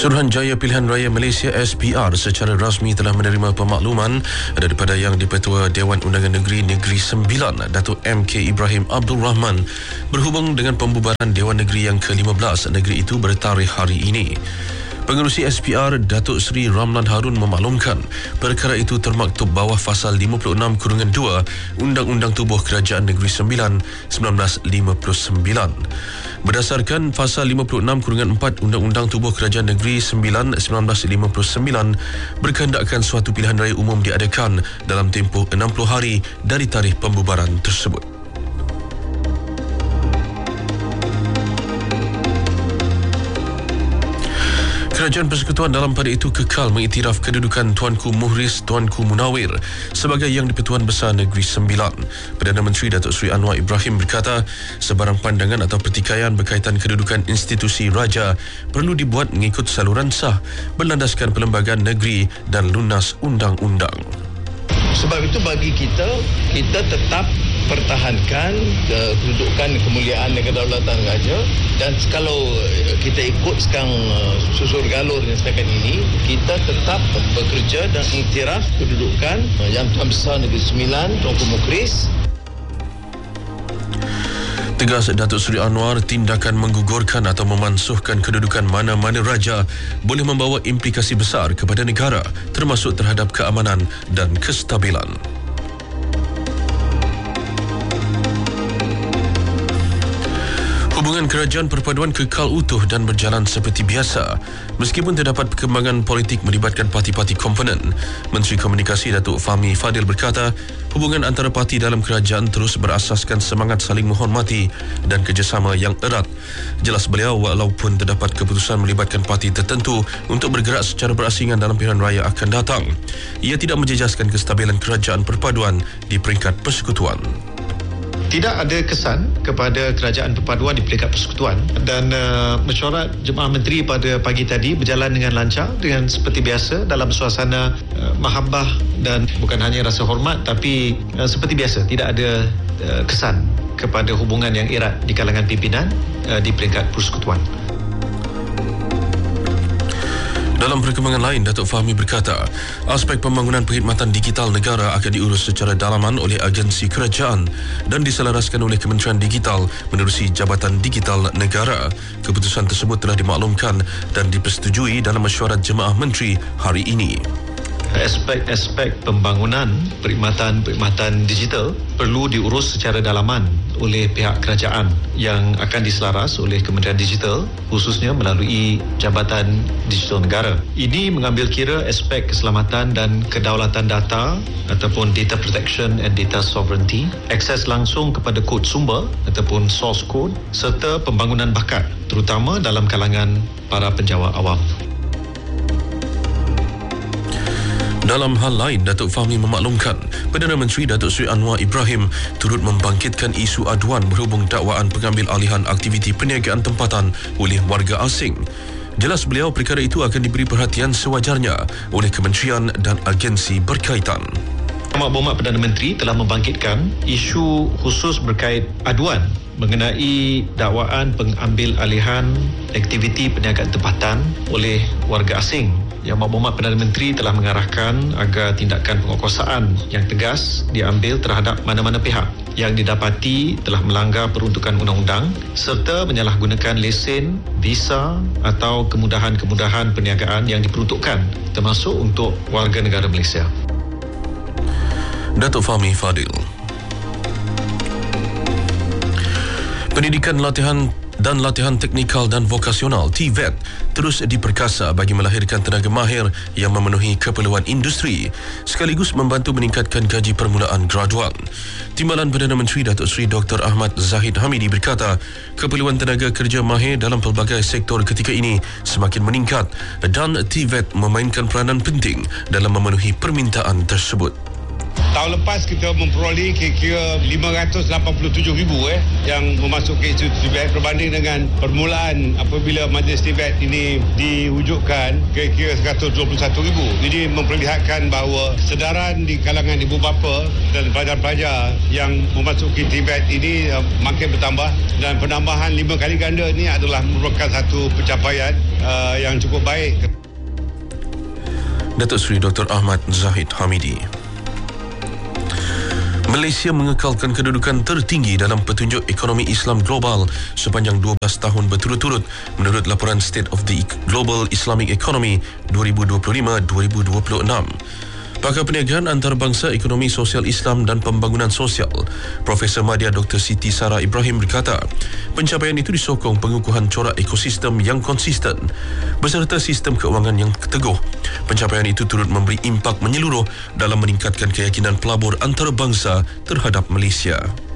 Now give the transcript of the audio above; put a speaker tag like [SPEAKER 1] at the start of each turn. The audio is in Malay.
[SPEAKER 1] Suruhanjaya Pilihan Raya Malaysia SPR secara rasmi telah menerima pemakluman daripada Yang di-Pertua Dewan Undangan Negeri Sembilan, Datuk M.K. Ibrahim Abdul Rahman, berhubung dengan pembubaran Dewan Negeri yang ke-15 negeri itu bertarikh hari ini. Pengerusi SPR Datuk Seri Ramlan Harun memaklumkan perkara itu termaktub bawah Fasal 56(2) Undang-Undang Tubuh Kerajaan Negeri Sembilan 1959. Berdasarkan Fasal 56(4) Undang-Undang Tubuh Kerajaan Negeri Sembilan 1959 berkehendakkan suatu pilihan raya umum diadakan dalam tempoh 60 hari dari tarikh pembubaran tersebut. Kerajaan Persekutuan dalam pada itu kekal mengiktiraf kedudukan Tuanku Muhriz Tuanku Munawir sebagai Yang di-Pertuan Besar Negeri Sembilan. Perdana Menteri Datuk Seri Anwar Ibrahim berkata, sebarang pandangan atau pertikaian berkaitan kedudukan institusi raja perlu dibuat mengikut saluran sah, berlandaskan perlembagaan negeri dan lunas undang-undang.
[SPEAKER 2] Sebab itu bagi kita tetap pertahankan kedudukan kemuliaan dan kedaulatan raja, dan kalau kita ikut sekarang susur galur yang setakat ini, kita tetap bekerja dan iktiraf kedudukan Yang Tuan Besar Negeri Sembilan Tuanku Muhriz.
[SPEAKER 1] Tegas Datuk Seri Anwar, tindakan menggugurkan atau memansuhkan kedudukan mana-mana raja boleh membawa implikasi besar kepada negara, termasuk terhadap keamanan dan kestabilan. Hubungan kerajaan perpaduan kekal utuh dan berjalan seperti biasa meskipun terdapat perkembangan politik melibatkan parti-parti komponen. Menteri Komunikasi Datuk Fahmi Fadil berkata, hubungan antara parti dalam kerajaan terus berasaskan semangat saling menghormati dan kerjasama yang erat. Jelas beliau, walaupun terdapat keputusan melibatkan parti tertentu untuk bergerak secara berasingan dalam pilihan raya akan datang, ia tidak menjejaskan kestabilan kerajaan perpaduan di peringkat persekutuan.
[SPEAKER 3] Tidak ada kesan kepada kerajaan perpaduan di peringkat persekutuan, dan mesyuarat Jemaah Menteri pada pagi tadi berjalan dengan lancar, dengan seperti biasa dalam suasana mahabbah dan bukan hanya rasa hormat tapi seperti biasa, tidak ada kesan kepada hubungan yang erat di kalangan pimpinan di peringkat persekutuan.
[SPEAKER 1] Dalam perkembangan lain, Datuk Fahmi berkata, aspek pembangunan perkhidmatan digital negara akan diurus secara dalaman oleh agensi kerajaan dan diselaraskan oleh Kementerian Digital menerusi Jabatan Digital Negara. Keputusan tersebut telah dimaklumkan dan dipersetujui dalam mesyuarat Jemaah Menteri hari ini.
[SPEAKER 3] Aspek-aspek pembangunan perkhidmatan digital perlu diurus secara dalaman oleh pihak kerajaan yang akan diselaras oleh Kementerian Digital, khususnya melalui Jabatan Digital Negara. Ini mengambil kira aspek keselamatan dan kedaulatan data ataupun data protection and data sovereignty, akses langsung kepada kod sumber ataupun source code, serta pembangunan bakat terutama dalam kalangan para penjawat awam.
[SPEAKER 1] Dalam hal lain, Datuk Fahmi memaklumkan Perdana Menteri Datuk Seri Anwar Ibrahim turut membangkitkan isu aduan berhubung dakwaan pengambil alihan aktiviti perniagaan tempatan oleh warga asing. Jelas beliau, perkara itu akan diberi perhatian sewajarnya oleh kementerian dan agensi berkaitan.
[SPEAKER 3] Amat Berhormat Perdana Menteri telah membangkitkan isu khusus berkait aduan mengenai dakwaan pengambil alihan aktiviti perniagaan tempatan oleh warga asing. Yang Amat Berhormat Perdana Menteri telah mengarahkan agar tindakan penguatkuasaan yang tegas diambil terhadap mana-mana pihak yang didapati telah melanggar peruntukan undang-undang serta menyalahgunakan lesen, visa atau kemudahan-kemudahan perniagaan yang diperuntukkan termasuk untuk warga negara Malaysia.
[SPEAKER 1] Datuk Fahmi Fadil. Pendidikan latihan teknikal dan vokasional TVET terus diperkasa bagi melahirkan tenaga mahir yang memenuhi keperluan industri sekaligus membantu meningkatkan gaji permulaan graduan. Timbalan Perdana Menteri Datuk Seri Dr. Ahmad Zahid Hamidi berkata, keperluan tenaga kerja mahir dalam pelbagai sektor ketika ini semakin meningkat dan TVET memainkan peranan penting dalam memenuhi permintaan tersebut.
[SPEAKER 4] Tahun lepas kita memperoleh kira-kira 587,000 yang memasuki institusi Tibet berbanding dengan permulaan apabila Majlis Tibet ini diwujudkan kira-kira 121,000. Jadi memperlihatkan bahawa sedaran di kalangan ibu bapa dan pelajar-pelajar yang memasuki Tibet ini makin bertambah, dan penambahan 5 kali ganda ini adalah merupakan satu pencapaian yang cukup baik.
[SPEAKER 1] Datuk Seri Dr. Ahmad Zahid Hamidi. Malaysia mengekalkan kedudukan tertinggi dalam petunjuk ekonomi Islam global sepanjang 12 tahun berturut-turut menurut laporan State of the Global Islamic Economy 2025-2026. Pakar Perniagaan Antarabangsa Ekonomi Sosial Islam dan Pembangunan Sosial, Profesor Madya Dr. Siti Sarah Ibrahim berkata, pencapaian itu disokong pengukuhan corak ekosistem yang konsisten beserta sistem keuangan yang teguh. Pencapaian itu turut memberi impak menyeluruh dalam meningkatkan keyakinan pelabur antarabangsa terhadap Malaysia.